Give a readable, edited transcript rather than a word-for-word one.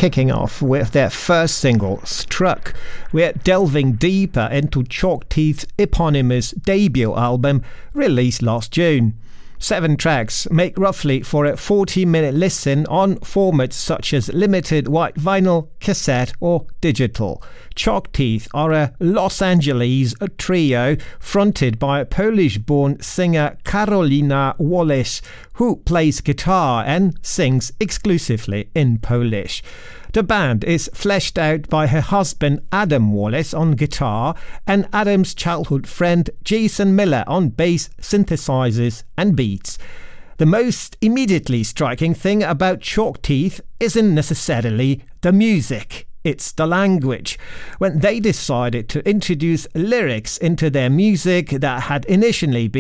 kicking off with their first single, Struck. We're delving deeper into Chalk Teeth's eponymous debut album, released last June. 7 tracks make roughly for a 40-minute listen on formats such as limited white vinyl, cassette or digital. Chalk Teeth are a Los Angeles trio fronted by Polish-born singer Karolina Wallace, who plays guitar and sings exclusively in Polish. The band is fleshed out by her husband Adam Wallace on guitar and Adam's childhood friend Jason Miller on bass, synthesizers and beats. The most immediately striking thing about Chalk Teeth isn't necessarily the music. It's the language. When they decided to introduce lyrics into their music that had initially been